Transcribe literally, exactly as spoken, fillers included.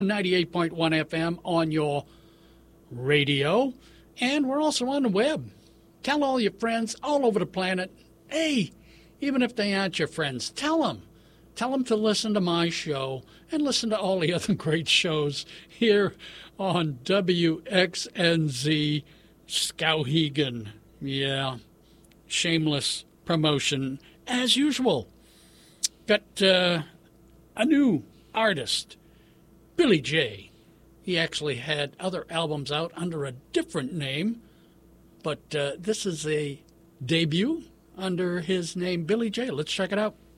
ninety-eight point one F M on your radio. And we're also on the web. Tell all your friends all over the planet, hey, even if they aren't your friends, tell them. Tell them to listen to my show and listen to all the other great shows here on W X N Z Skowhegan. Yeah, shameless promotion as usual. Got uh, a new artist, Billy J. He actually had other albums out under a different name, but uh, this is a debut under his name, Billy J. Let's check it out.